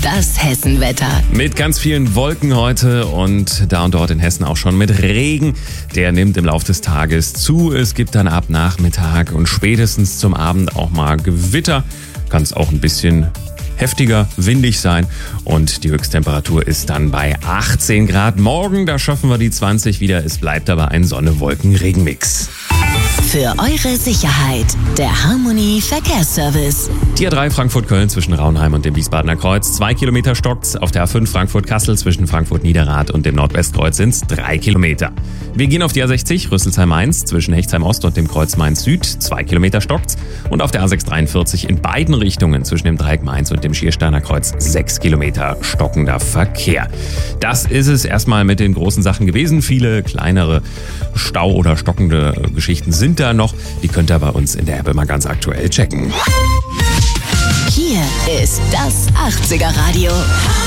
das Hessenwetter. Mit ganz vielen Wolken heute und da und dort in Hessen auch schon mit Regen. Der nimmt im Laufe des Tages zu. Es gibt dann ab Nachmittag und spätestens zum Abend auch mal Gewitter. Kann es auch ein bisschen heftiger, windig sein und die Höchsttemperatur ist dann bei 18 Grad. Morgen, da schaffen wir die 20 wieder. Es bleibt aber ein Sonne-Wolken-Regen-Mix. Für eure Sicherheit, der Harmony Verkehrsservice. Die A3 Frankfurt-Köln zwischen Raunheim und dem Wiesbadener Kreuz. 2 Kilometer stockt's. Auf der A5 Frankfurt-Kassel zwischen Frankfurt-Niederrad und dem Nordwestkreuz sind's 3 Kilometer. Wir gehen auf die A60 Rüsselsheim-Mainz zwischen Hechtsheim-Ost und dem Kreuz Mainz-Süd. 2 Kilometer stockt's. Und auf der A643 in beiden Richtungen zwischen dem Dreieck Mainz und dem Schiersteiner Kreuz 6 Kilometer stockender Verkehr. Das ist es erstmal mit den großen Sachen gewesen. Viele kleinere Stau- oder stockende Geschichten sind da noch. Die könnt ihr bei uns in der App immer ganz aktuell checken. Hier ist das 80er Radio.